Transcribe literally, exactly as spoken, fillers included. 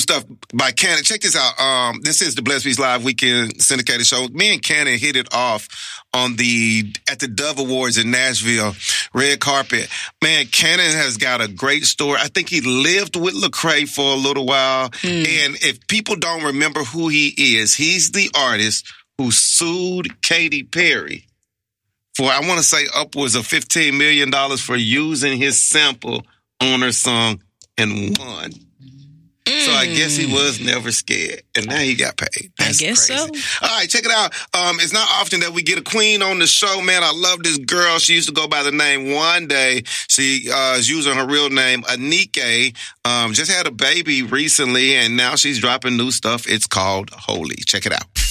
stuff by Cannon. Check this out. Um, this is the Blessed Beats Live Weekend syndicated show. Me and Cannon hit it off on the at the Dove Awards in Nashville, red carpet. Man, Cannon has got a great story. I think he lived with Lecrae for a little while. Mm. And if people don't remember who he is, he's the artist who sued Katy Perry for, I want to say, upwards of fifteen million dollars for using his sample on her song and won. So I guess he was never scared, and now he got paid. That's I guess crazy. so. All right, check it out. Um, it's not often that we get a queen on the show, man. I love this girl. She used to go by the name One Day. She uh, is using her real name, Anike. Um, just had a baby recently, and now she's dropping new stuff. It's called Holy. Check it out.